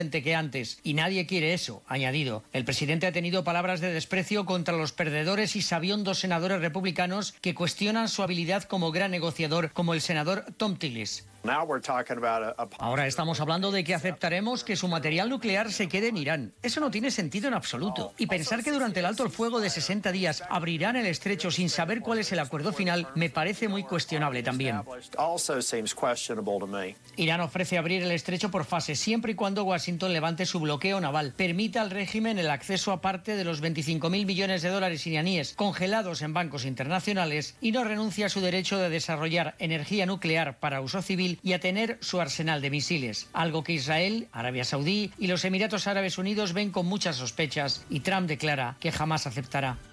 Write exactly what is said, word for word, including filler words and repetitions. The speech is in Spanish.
que antes, y nadie quiere eso, ha añadido. El presidente ha tenido palabras de desprecio contra los perdedores y sabiondos senadores republicanos que cuestionan su habilidad como gran negociador, como el senador Thom Tillis. Ahora estamos hablando de que aceptaremos que su material nuclear se quede en Irán. Eso no tiene sentido en absoluto. Y pensar que durante el alto el fuego de sesenta días abrirán el estrecho sin saber cuál es el acuerdo final me parece muy cuestionable también. Irán ofrece abrir el estrecho por fases, siempre y cuando Washington levante su bloqueo naval, permita al régimen el acceso a parte de los veinticinco mil millones de dólares iraníes congelados en bancos internacionales y no renuncie a su derecho de desarrollar energía nuclear para uso civil y a tener su arsenal de misiles, algo que Israel, Arabia Saudí y los Emiratos Árabes Unidos ven con muchas sospechas, y Trump declara que jamás aceptará.